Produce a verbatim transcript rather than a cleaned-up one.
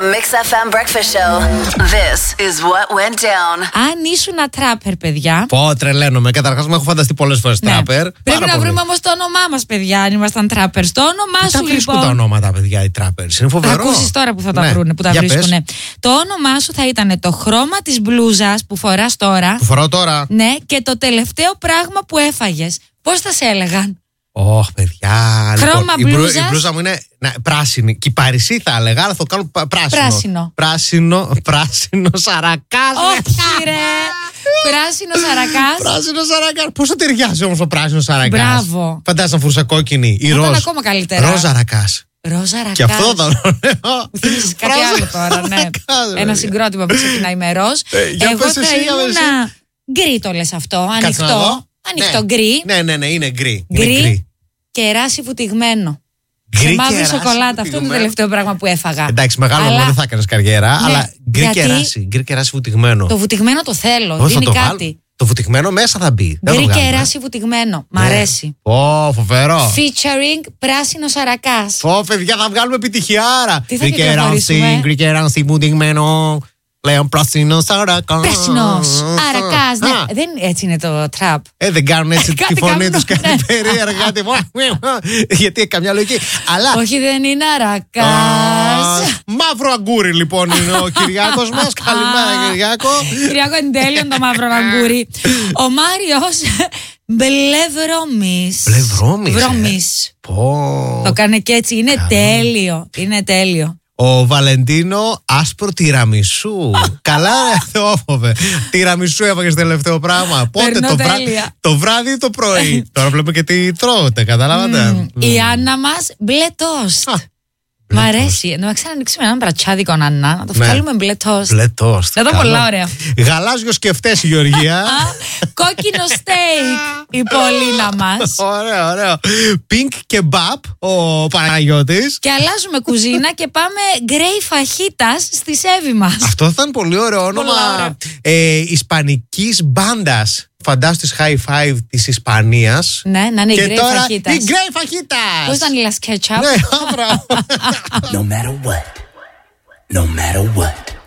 Mix εφ εμ Breakfast Show. This is what went down. Αν ήσουν ένα τράπερ, παιδιά. Πω, τρελαίνομαι. Καταρχάς, μου έχω φανταστεί πολλές φορές Ναι. τράπερ. Πρέπει να πολύ. βρούμε όμως το όνομά μας, παιδιά, αν ήμασταν τράπερ. Το όνομά Πού σου, τα βρίσκουν λοιπόν. τα ονόματα, παιδιά, οι τράπερ. Είναι Θα φοβερό. ακούσεις τώρα που θα τα Ναι. βρούνε, που τα Για βρίσκουνε. πες. Το όνομά σου θα ήταν το χρώμα της μπλούζας που φοράς τώρα. Που φοράω τώρα. Ναι, και το τελευταίο πράγμα που έφαγες. Πώς θα σε έλεγαν? Ωχ, παιδιά. Χρώμα λοιπόν, η, μπλου- μπλούζας. η μπλούζα μου είναι ναι, πράσινη. Και η Παρισί θα έλεγα, αλλά θα το κάνω πα- πράσινο. Πράσινο. Πράσινο, πράσινο σαρακάς. Όχι, ρε! Πράσινο σαρακάς. Πράσινο σαρακάς. Πώς θα ταιριάζει όμως ο πράσινο σαρακάς? Μπράβο. Φαντάζεσαι να φορούσα κόκκινη ή Θα ήταν ροζ. ακόμα καλύτερα. Ροζ σαρακάς. Ρόζα ρακάς. Και αυτό θα το λέω. Μου θυμίζεις κάτι Ροζ άλλο τώρα, ναι. σαρακάς, Ένα παιδιά. συγκρότημα που ξεκινάει με ροζ. Ε, για Εγώ πες θα εσύ, για πες εσύ. ήμουνα γκρι, το λες αυτό. Κάτσε να δω. Ανοιχτό. Ανοιχτό Ναι. γκρι. Ναι, ναι, ναι, είναι γκρι. Είναι Γκρι. Κεράσι βουτυγμένο. Γκρι Σε μαύρη κεράσι σοκολάτα. Αυτό είναι το βουτυγμένο. τελευταίο πράγμα που έφαγα. Εντάξει, μεγάλο Αλλά μόνο δεν θα έκανε καριέρα, Ναι, αλλά γκρι γιατί κεράσι. Γκρι κεράσι βουτυγμένο. Το βουτυγμένο το θέλω. Πώς θα Δίνει το βάλω? κάτι. Το βουτυγμένο μέσα θα μπει. Δεν Γκρι το βγάλουμε. κεράσι βουτυγμένο. Μ' Ναι. αρέσει. Ω, φοβερό. Featuring πράσινο σαρακάς. Ω, παιδιά, θα βγάλουμε επιτυχιάρα. Τι θα Γκρι κεράσι, κυκλοφορήσουμε? γκρι κεράσι βουτυγμένο. Λέω πράσινο σαρακά. Πράσινος αρακάς. Ναι, Α, δεν έτσι είναι το τραπ. Ε, δεν κάνουν έτσι Κάτι τη φωνή κάνουν, τους, κάτι ναι. περίεργα. κάτι- Γιατί έχει καμιά λογική. Αλλά. Όχι, δεν είναι αρακάς. Α, Μαύρο αγκούρι λοιπόν είναι ο Κυριάκος μας. Καλημέρα, Κυριάκο. Κυριάκο, είναι τέλειο το μαύρο αγκούρι. Ο Μάριος μπλε βρώμης. Μπλε βρώμης, ε. Βρώμης. Πω. Το κάνει και έτσι. Είναι Καλό. τέλειο. Είναι τέλειο. Ο Βαλεντίνο άσπρο τυραμισού. Καλά, ρε Θεόφοβε. Τυραμισού έφαγες τελευταίο πράγμα. Πότε Περνώ το, βρά... τέλεια. το βράδυ ή το πρωί? Τώρα βλέπουμε και τι τρώτε, καταλάβατε. Μμμ. Η Άννα μας μπλε τόστ. Α, Μ' αρέσει. Να ξανανοίξουμε έναν μπρατσάδικο, Άννα. Να το Ναι. βγάλουμε μπλε τόστ. Μπλε τόστ. Θα ήταν Καλό. πολλά ωραία. Γαλάζιο σκεφτές η Γεωργία. Α, κόκκινο στέικ η Πολίνα μας. Ωραίο, ωραίο. Pink kebab ο Παναγιώτης. Και αλλάζουμε κουζίνα και πάμε γκρέι φαχίτας στη Σέβη μας. Αυτό θα ήταν πολύ ωραίο όνομα Πολλά ωραία. ε, ισπανικής μπάντας. Φαντάσου high five της Ισπανίας. Ναι, να είναι η Και γκρέι τώρα φαχίτας. η γκρέι φαχίτας. Πώς ήταν η Λας Ketchup? Ναι, μπράβο. No matter what, no matter what.